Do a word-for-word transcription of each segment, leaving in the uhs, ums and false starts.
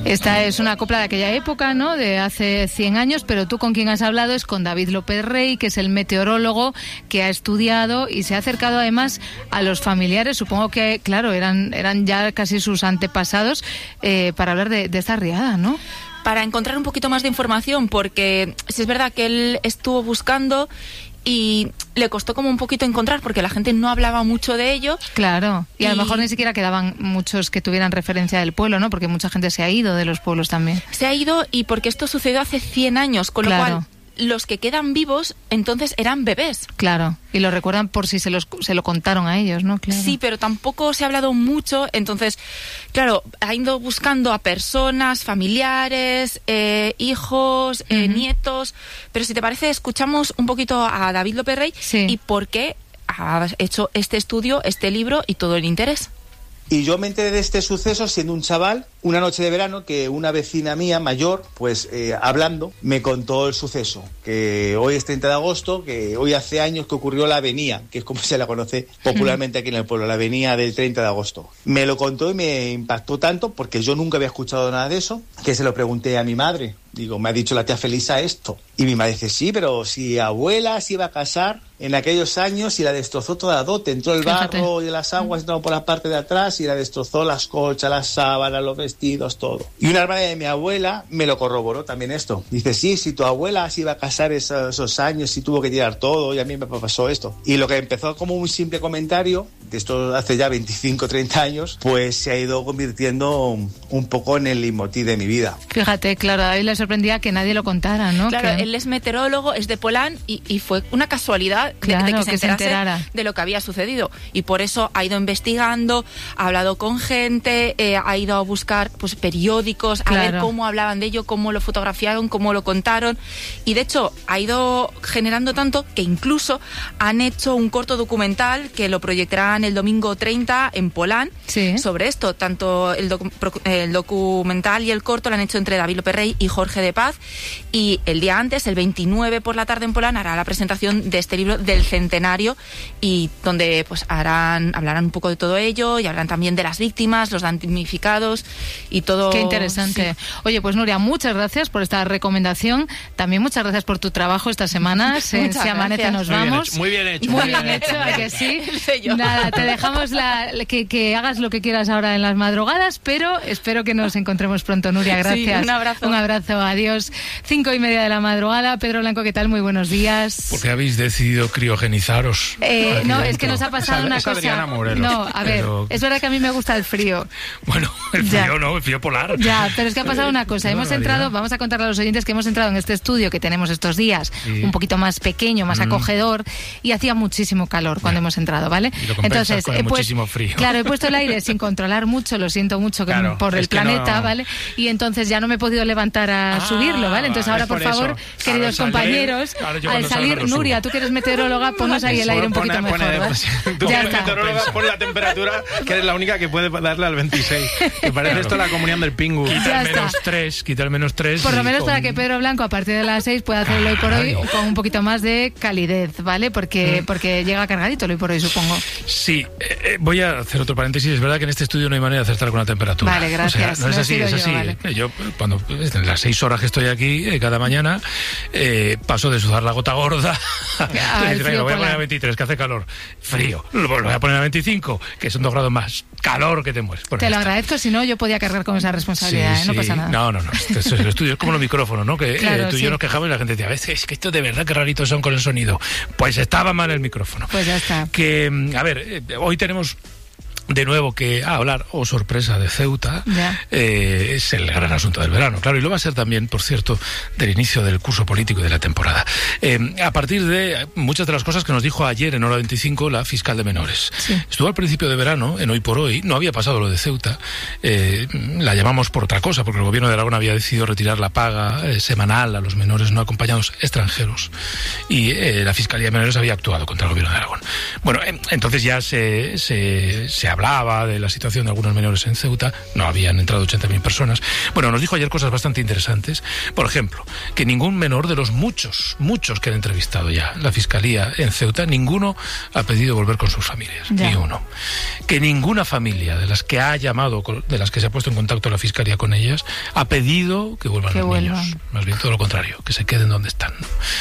Esta es una copla de aquella época, ¿no? De hace cien años, pero tú con quien has hablado es con David López Rey, que es el meteorólogo que ha estudiado y se ha acercado además a los familiares, supongo que, claro, eran, eran ya casi sus antepasados, eh, para hablar de, de esta riada, ¿no? Para encontrar un poquito más de información, porque si es verdad que él estuvo buscando y le costó como un poquito encontrar porque la gente no hablaba mucho de ello. Claro, y, y a lo mejor ni siquiera quedaban muchos que tuvieran referencia del pueblo, ¿no? Porque mucha gente se ha ido de los pueblos también. Se ha ido y porque esto sucedió hace cien años, con claro. lo cual los que quedan vivos entonces eran bebés. Claro, y lo recuerdan por si se, los, se lo contaron a ellos, ¿no? Claro. Sí, pero tampoco se ha hablado mucho, entonces, claro, ha ido buscando a personas, familiares, eh, hijos, eh, uh-huh. nietos, pero si te parece, escuchamos un poquito a David López Rey sí. y por qué ha hecho este estudio, este libro y todo el interés. Y yo me enteré de este suceso siendo un chaval, una noche de verano, que una vecina mía mayor, pues eh, hablando, me contó el suceso, que hoy es treinta de agosto, que hoy hace años que ocurrió la avenida, que es como se la conoce popularmente aquí en el pueblo, la avenida del treinta de agosto. Me lo contó y me impactó tanto, porque yo nunca había escuchado nada de eso, que se lo pregunté a mi madre. Digo, me ha dicho la tía Felisa esto. Y mi madre dice, sí, pero si abuela se iba a casar en aquellos años y la destrozó toda dote, entró el Fíjate. barro y las aguas entraron por la parte de atrás y la destrozó las colchas, las sábanas, los vestidos, todo. Y una hermana de mi abuela me lo corroboró también esto. Dice, sí, si tu abuela se iba a casar esos, esos años y tuvo que tirar todo y a mí me pasó esto. Y lo que empezó como un simple comentario, de esto hace ya veinticinco, treinta años, pues se ha ido convirtiendo un poco en el leitmotiv de mi vida. Fíjate, claro, a él le sorprendía que nadie lo contara, ¿no? Claro, que... él es meteorólogo, es de Polán y, y fue una casualidad claro, de, de que, se, que se enterara de lo que había sucedido y por eso ha ido investigando, ha hablado con gente, eh, ha ido a buscar pues periódicos, a claro. ver cómo hablaban de ello, cómo lo fotografiaron, cómo lo contaron y de hecho ha ido generando tanto que incluso han hecho un corto documental que lo proyectarán el domingo treinta en Polán sí. sobre esto, tanto el, docu- el documental y el corto lo han hecho entre David López Rey y Jorge de Paz y el día antes, el veintinueve por la tarde en Polán, hará la presentación de este libro del centenario y donde pues harán, hablarán un poco de todo ello y hablarán también de las víctimas, los damnificados y todo. Qué interesante. Sí. Oye, pues Nuria, muchas gracias por esta recomendación. También muchas gracias por tu trabajo esta semana. Se, se amanece, nos vamos. Muy bien hecho. Muy bien hecho, ¿a que sí? Nada, te dejamos la, que, que hagas lo que quieras ahora en las madrugadas, pero espero que nos encontremos pronto, Nuria. Gracias. Sí, un abrazo. Un abrazo, adiós. Cinco y media de la madrugada. Pedro Blanco, ¿qué tal? Muy buenos días. ¿Por qué habéis decidido criogenizaros? Eh, no, es que nos ha pasado esa, una esa cosa. Morelos, no, a ver, pero... es verdad que a mí me gusta el frío. Bueno, el ya. frío no, el frío polar. Ya, pero es que ha pasado una cosa. Qué hemos barbaridad. entrado, vamos a contarle a los oyentes que hemos entrado en este estudio que tenemos estos días, sí. un poquito más pequeño, más mm. acogedor, y hacía muchísimo calor cuando ya. hemos entrado, ¿vale? Y lo Entonces, con he pues, muchísimo frío. Claro, he puesto el aire sin controlar mucho, lo siento mucho que claro, por el planeta, no... ¿vale? Y entonces ya no me he podido levantar a ah, subirlo, ¿vale? Entonces ahora, por, por favor, eso. queridos claro, compañeros, claro, al salir, Nuria, tú que eres meteoróloga, ponos ahí el aire un poquito pone, mejor, pone, ¿vale? pues, tú ya que está. eres meteoróloga, pon la temperatura, que eres la única que puede darle al veintiséis. Que parece claro. esto la comunión del Pingu. Quita el menos tres, quita el menos tres. Por lo menos con... para que Pedro Blanco a partir de las seis pueda hacerlo hoy por hoy con un poquito más de calidez, ¿vale? Porque, mm. porque llega cargadito hoy por hoy, supongo. Sí, eh, voy a hacer otro paréntesis. Es verdad que en este estudio no hay manera de acertar con la temperatura. Vale, gracias. O sea, no es no así, es así. Yo, vale. yo cuando en las seis horas que estoy aquí eh, cada mañana eh, paso de sudar la gota gorda a decir, venga, voy a poner a veintitrés, que hace calor. Frío. Lo voy a poner a veinticinco, que son dos grados más. Calor que te mueres. Bueno, te lo agradezco, si no yo podía cargar con esa responsabilidad, sí, ¿eh? No sí. pasa nada. No, no, no. Esto es el estudio, es como los micrófonos, ¿no? Que claro, eh, tú y sí. yo nos quejamos y la gente decía, a veces es que esto de verdad que raritos son con el sonido. Pues estaba mal el micrófono. Pues ya está. Que, a ver, eh, hoy tenemos... De nuevo que a hablar, oh sorpresa, de Ceuta, eh, es el gran asunto del verano, claro, y lo va a ser también, por cierto, del inicio del curso político y de la temporada. Eh, a partir de muchas de las cosas que nos dijo ayer en Hora veinticinco la fiscal de menores. Sí. Estuvo al principio de verano, en Hoy por Hoy, no había pasado lo de Ceuta, eh, la llamamos por otra cosa, porque el gobierno de Aragón había decidido retirar la paga eh, semanal a los menores no acompañados extranjeros, y eh, la Fiscalía de Menores había actuado contra el gobierno de Aragón. Bueno, eh, entonces ya se, se, se habla hablaba de la situación de algunos menores en Ceuta, no habían entrado ochenta mil personas. Bueno, nos dijo ayer cosas bastante interesantes. Por ejemplo, que ningún menor de los muchos, muchos que han entrevistado ya la Fiscalía en Ceuta, ninguno ha pedido volver con sus familias, ya. Ni uno. Que ninguna familia de las que ha llamado, de las que se ha puesto en contacto la Fiscalía con ellas, ha pedido que vuelvan que los vuelvan. niños. Más bien todo lo contrario, que se queden donde están.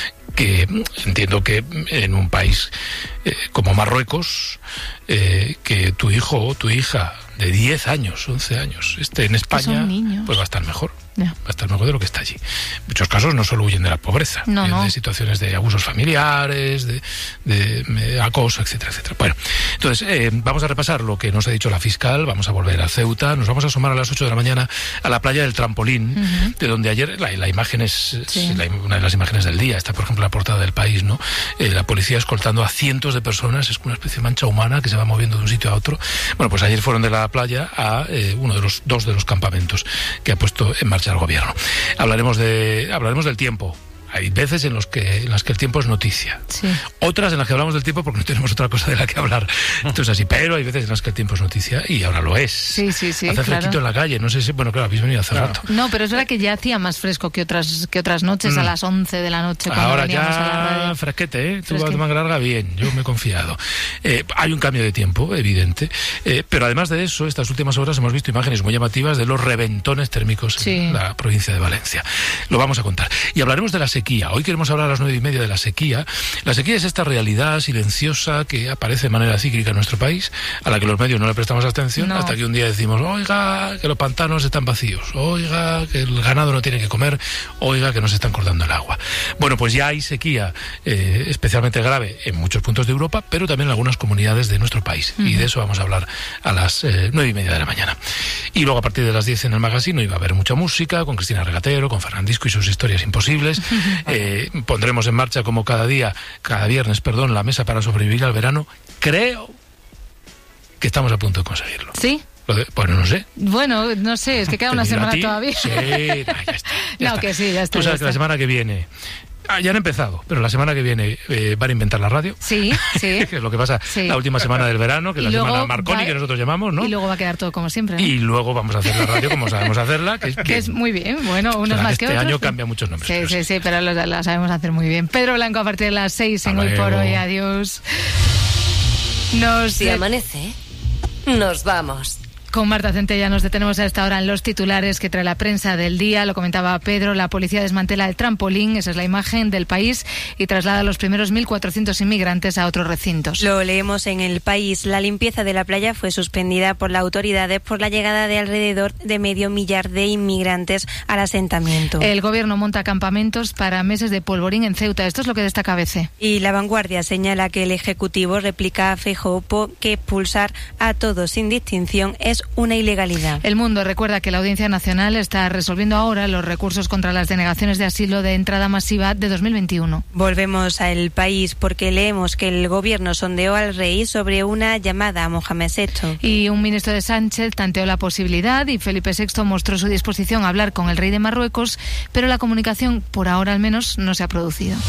Que entiendo que en un país eh, como Marruecos, eh, que tu hijo o tu hija de diez años, once años, esté en España, pues va a estar mejor. Yeah. Va a estar mejor de lo que está allí. En muchos casos no solo huyen de la pobreza, no, huyen no. de situaciones de abusos familiares, de, de, de acoso, etcétera, etcétera. Bueno, entonces eh, vamos a repasar lo que nos ha dicho la fiscal, vamos a volver a Ceuta, nos vamos a asomar a las ocho de la mañana a la playa del Trampolín, uh-huh. de donde ayer la, la imagen es, sí. la, una de las imágenes del día, está por ejemplo en la portada del País, ¿no? Eh, la policía escoltando a cientos de personas, es una especie de mancha humana que se va moviendo de un sitio a otro. Bueno, pues ayer fueron de la playa a eh, uno de los dos de los campamentos que ha puesto en marcha el gobierno. Hablaremos de hablaremos del tiempo. Hay veces en, los que, en las que el tiempo es noticia. Sí. Otras en las que hablamos del tiempo porque no tenemos otra cosa de la que hablar. Entonces así, pero hay veces en las que el tiempo es noticia y ahora lo es. Sí, sí, sí. Hace claro. fresquito en la calle, no sé si... Bueno, claro, habéis venido hace claro. rato. No, pero es verdad que ya hacía más fresco que otras que otras noches mm. a las once de la noche cuando ahora veníamos ya a la radio. Fresquete, ¿eh? Tú vas de manga larga, bien, yo me he confiado. Eh, hay un cambio de tiempo, evidente, eh, pero además de eso, estas últimas horas hemos visto imágenes muy llamativas de los reventones térmicos sí. en la provincia de Valencia. Lo vamos a contar. Y hablaremos de la sequía. Hoy queremos hablar a las nueve y media de la sequía. La sequía es esta realidad silenciosa que aparece de manera cíclica en nuestro país, a la que los medios no le prestamos atención, no. hasta que un día decimos, oiga, que los pantanos están vacíos, oiga, que el ganado no tiene que comer, oiga, que nos están cortando el agua. Bueno, pues ya hay sequía eh, especialmente grave en muchos puntos de Europa, pero también en algunas comunidades de nuestro país. Uh-huh. Y de eso vamos a hablar a las eh, nueve y media de la mañana. Y luego a partir de las diez en el magazine iba a haber mucha música, con Cristina Regatero, con Fernandisco y sus historias imposibles. eh, pondremos en marcha como cada día, cada viernes, perdón, la mesa para sobrevivir al verano. Creo que estamos a punto de conseguirlo. ¿Sí? Bueno, no sé. Bueno, no sé, es que queda una semana todavía. Sí, no, ya está. Ya no, está. que sí, ya está. Tú sabes ya que está. la semana que viene... Ah, ya han empezado, pero la semana que viene eh, van a inventar la radio. Sí, sí. Que es lo que pasa sí. la última semana del verano, que es la semana Marconi, va, que nosotros llamamos, ¿no? Y luego va a quedar todo como siempre, ¿no? Y luego vamos a hacer la radio como sabemos hacerla. Que es, que es muy bien, bueno, unos o sea, más este que otros. Este año cambia muchos nombres. Sí, sí, sí, sí, pero la, la sabemos hacer muy bien. Pedro Blanco a partir de las seis en Hoy por Hoy. Adiós. Nos... Si amanece, nos vamos. Con Marta Centella nos detenemos a esta hora en los titulares que trae la prensa del día. Lo comentaba Pedro, la policía desmantela el trampolín, esa es la imagen del País, y traslada a los primeros mil cuatrocientos inmigrantes a otros recintos. Lo leemos en El País. La limpieza de la playa fue suspendida por las autoridades por la llegada de alrededor de medio millar de inmigrantes al asentamiento. El gobierno monta campamentos para meses de polvorín en Ceuta. Esto es lo que destaca A B C. Y La Vanguardia señala que el Ejecutivo replica a Feijóo que expulsar a todos sin distinción es una ilegalidad. El Mundo recuerda que la Audiencia Nacional está resolviendo ahora los recursos contra las denegaciones de asilo de entrada masiva de dos mil veintiuno. Volvemos a El País porque leemos que el gobierno sondeó al rey sobre una llamada a Mohamed sexto. Y un ministro de Sánchez tanteó la posibilidad y Felipe sexto mostró su disposición a hablar con el rey de Marruecos, pero la comunicación, por ahora al menos, no se ha producido.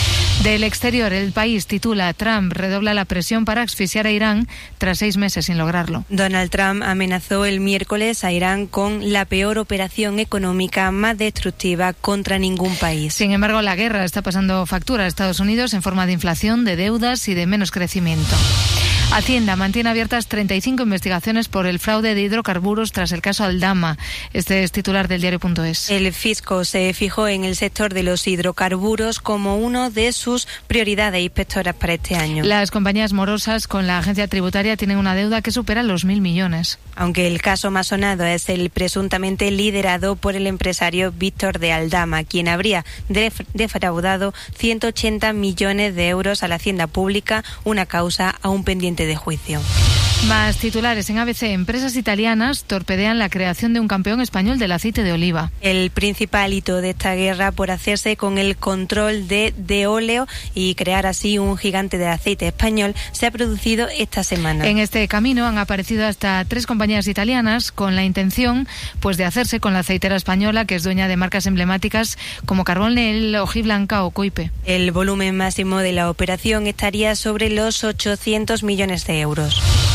Del exterior, El País titula Trump redobla la presión para asfixiar a Irán tras seis meses sin lograrlo. Donald Trump amenazó el miércoles a Irán con la peor operación económica más destructiva contra ningún país. Sin embargo, la guerra está pasando factura a Estados Unidos en forma de inflación, de deudas y de menos crecimiento. Hacienda mantiene abiertas treinta y cinco investigaciones por el fraude de hidrocarburos tras el caso Aldama. Este es titular del diario punto es. El fisco se fijó en el sector de los hidrocarburos como uno de sus prioridades inspectoras para este año. Las compañías morosas con la agencia tributaria tienen una deuda que supera los mil millones. Aunque el caso más sonado es el presuntamente liderado por el empresario Víctor de Aldama, quien habría defraudado ciento ochenta millones de euros a la hacienda pública, una causa aún pendiente de juicio. Más titulares en A B C. Empresas italianas torpedean la creación de un campeón español del aceite de oliva. El principal hito de esta guerra por hacerse con el control de, de óleo y crear así un gigante del aceite español se ha producido esta semana. En este camino han aparecido hasta tres compañías italianas con la intención pues de hacerse con la aceitera española, que es dueña de marcas emblemáticas como Carbonell, Hojiblanca o Coipe. El volumen máximo de la operación estaría sobre los ochocientos millones de euros.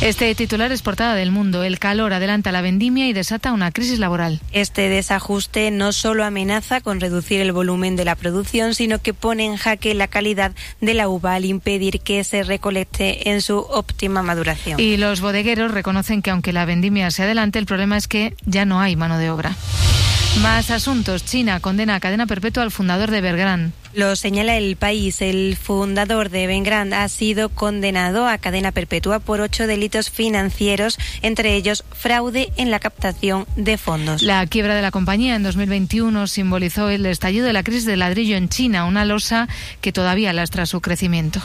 Este titular es portada del Mundo. El calor adelanta la vendimia y desata una crisis laboral. Este desajuste no solo amenaza con reducir el volumen de la producción, sino que pone en jaque la calidad de la uva al impedir que se recolecte en su óptima maduración. Y los bodegueros reconocen que aunque la vendimia se adelante, el problema es que ya no hay mano de obra. Más asuntos. China condena a cadena perpetua al fundador de Evergrande. Lo señala El País. El fundador de Evergrande ha sido condenado a cadena perpetua por ocho delitos financieros, entre ellos fraude en la captación de fondos. La quiebra de la compañía en dos mil veintiuno simbolizó el estallido de la crisis del ladrillo en China, una losa que todavía lastra su crecimiento.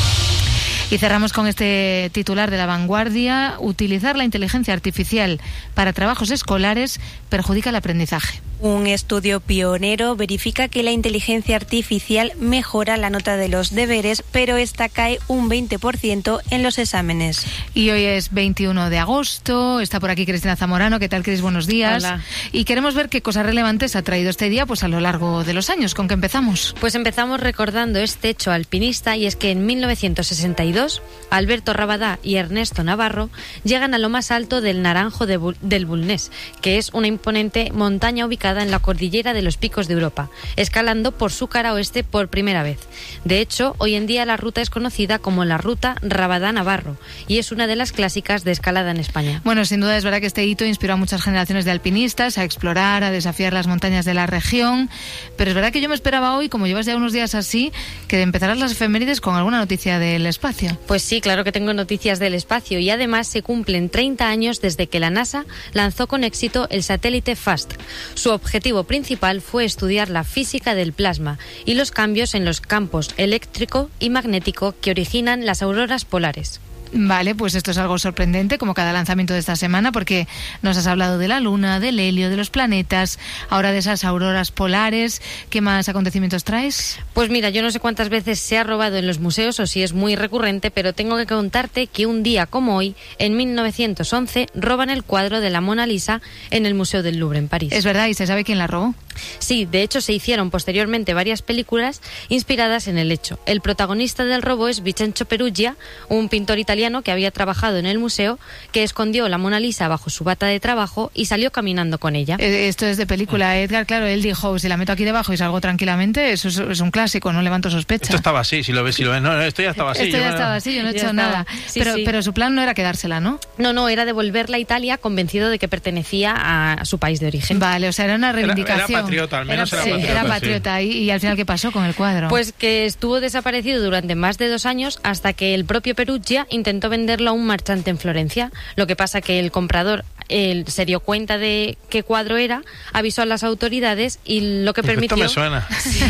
Y cerramos con este titular de La Vanguardia. Utilizar la inteligencia artificial para trabajos escolares perjudica el aprendizaje. Un estudio pionero verifica que la inteligencia artificial mejora la nota de los deberes, pero esta cae un veinte por ciento en los exámenes. Y hoy es veintiuno de agosto, está por aquí Cristina Zamorano. ¿Qué tal, Cris? Buenos días. Hola. Y queremos ver qué cosas relevantes ha traído este día pues a lo largo de los años. ¿Con qué empezamos? Pues empezamos recordando este hecho alpinista, y es que en mil novecientos sesenta y dos Alberto Rabadá y Ernesto Navarro llegan a lo más alto del Naranjo de Bu- del Bulnés, que es una imponente montaña ubicada en la cordillera de los Picos de Europa, escalando por su cara oeste por primera vez. De hecho, hoy en día la ruta es conocida como la Ruta Rabadá-Navarro y es una de las clásicas de escalada en España. Bueno, sin duda es verdad que este hito inspiró a muchas generaciones de alpinistas a explorar, a desafiar las montañas de la región, pero es verdad que yo me esperaba hoy, como llevas ya unos días así, que empezarás las efemérides con alguna noticia del espacio. Pues sí, claro que tengo noticias del espacio, y además se cumplen treinta años desde que la NASA lanzó con éxito el satélite FAST. Su objetivo principal fue estudiar la física del plasma y los cambios en los campos eléctrico y magnético que originan las auroras polares. Vale, pues esto es algo sorprendente, como cada lanzamiento de esta semana, porque nos has hablado de la Luna, del helio, de los planetas, ahora de esas auroras polares. ¿Qué más acontecimientos traes? Pues mira, yo no sé cuántas veces se ha robado en los museos o si es muy recurrente, pero tengo que contarte que un día como hoy, en mil novecientos once, roban el cuadro de la Mona Lisa en el Museo del Louvre, en París. Es verdad, ¿y se sabe quién la robó? Sí, de hecho se hicieron posteriormente varias películas inspiradas en el hecho. El protagonista del robo es Vincenzo Peruggia, un pintor italiano que había trabajado en el museo, que escondió la Mona Lisa bajo su bata de trabajo y salió caminando con ella. Eh, esto es de película, Edgar, claro, él dijo, si la meto aquí debajo y salgo tranquilamente, eso es, es un clásico, no levanto sospecha. Esto estaba así, si lo ves, si lo ves, no, esto ya estaba así. Esto yo ya me- estaba así, yo no he Ya hecho estaba. nada. Sí, pero, sí. pero su plan no era quedársela, ¿no? No, no, era devolverla a Italia convencido de que pertenecía a su país de origen. Vale, o sea, era una Era- reivindicación. era patriota, al menos era sí, patriota, Era sí. patriota. ¿Y, y al final qué pasó con el cuadro? Pues que estuvo desaparecido durante más de dos años hasta que el propio Peruggia intentó venderlo a un marchante en Florencia. Lo que pasa que el comprador él se dio cuenta de qué cuadro era, avisó a las autoridades y lo que Pues permitió... Esto me suena.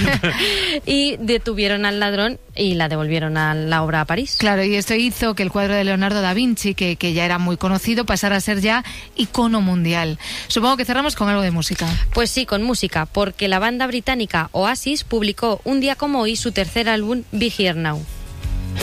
y detuvieron al ladrón y la devolvieron a la obra a París. Claro, y esto hizo que el cuadro de Leonardo da Vinci, que, que ya era muy conocido, pasara a ser ya icono mundial. Supongo que cerramos con algo de música. Pues sí, con música, porque la banda británica Oasis publicó un día como hoy su tercer álbum, Be Here Now.